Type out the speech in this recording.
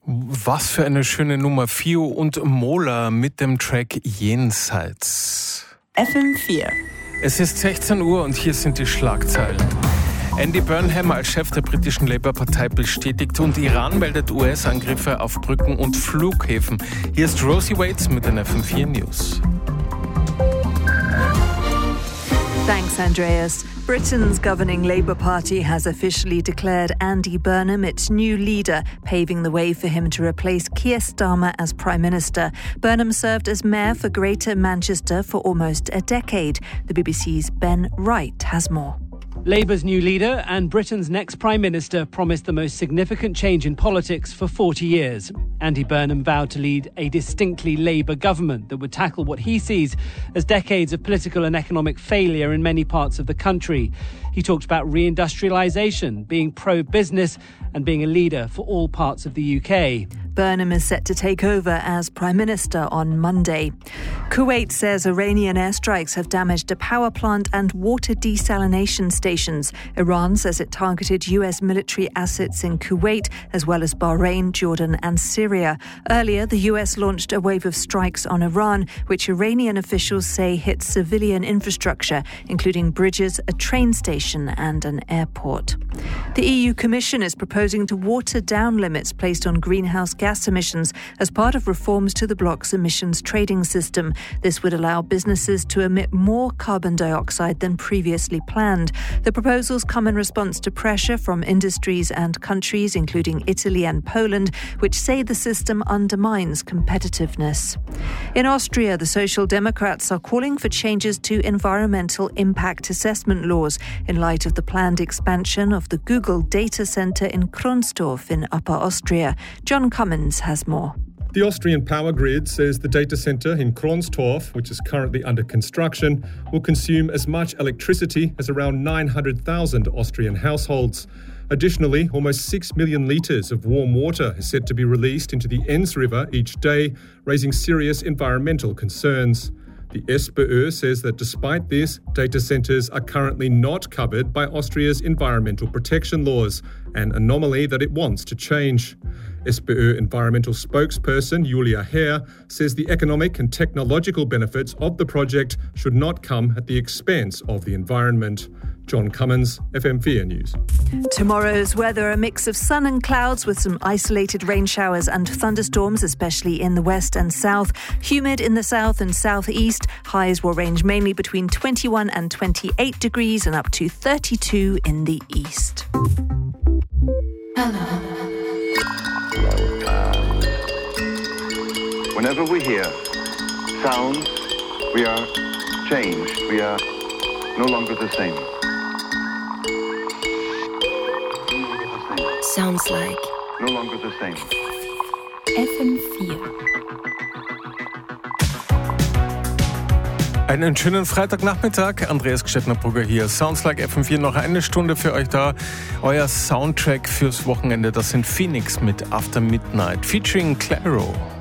Was für eine schöne Nummer. Fio und Mola mit dem Track Jenseits. FM4. Es ist 16 Uhr und hier sind die Schlagzeilen. Andy Burnham als Chef der britischen Labour-Partei bestätigt und Iran meldet US-Angriffe auf Brücken und Flughäfen. Hier ist Rosie Waits mit den FM4 News. Thanks, Andreas. Britain's governing Labour Party has officially declared Andy Burnham its new leader, paving the way for him to replace Keir Starmer as Prime Minister. Burnham served as mayor for Greater Manchester for almost a decade. The BBC's Ben Wright has more. Labour's new leader and Britain's next Prime Minister promised the most significant change in politics for 40 years. Andy Burnham vowed to lead a distinctly Labour government that would tackle what he sees as decades of political and economic failure in many parts of the country. He talked about reindustrialisation, being pro-business and being a leader for all parts of the UK. Burnham is set to take over as Prime Minister on Monday. Kuwait says Iranian airstrikes have damaged a power plant and water desalination stations. Iran says it targeted US military assets in Kuwait, as well as Bahrain, Jordan and Syria. Earlier, the US launched a wave of strikes on Iran, which Iranian officials say hit civilian infrastructure, including bridges, a train station and an airport. The EU Commission is proposing to water down limits placed on greenhouse gas emissions as part of reforms to the bloc's emissions trading system. This would allow businesses to emit more carbon dioxide than previously planned. The proposals come in response to pressure from industries and countries, including Italy and Poland, which say the system undermines competitiveness. In Austria, the Social Democrats are calling for changes to environmental impact assessment laws in light of the planned expansion of the Google data center in Kronstorf in Upper Austria. John Cummins has more. The Austrian Power Grid says the data centre in Kronstorf, which is currently under construction, will consume as much electricity as around 900,000 Austrian households. Additionally, almost 6 million litres of warm water is set to be released into the Enns River each day, raising serious environmental concerns. The SPÖ says that despite this, data centres are currently not covered by Austria's environmental protection laws, an anomaly that it wants to change. SPÖ environmental spokesperson Julia Herr says the economic and technological benefits of the project should not come at the expense of the environment. John Cummins, FM4 News. Tomorrow's weather, a mix of sun and clouds with some isolated rain showers and thunderstorms, especially in the west and south. Humid in the south and southeast. Highs will range mainly between 21 and 28 degrees and up to 32 in the east. Whenever we hear sounds, we are changed. We are no longer the same. Sounds like No longer the same. FM4. Einen schönen Freitagnachmittag. Andreas Gstettner-Brugger hier. Sounds like FM4, noch eine Stunde für euch da. Euer Soundtrack fürs Wochenende, das sind Phoenix mit After Midnight featuring Clairo.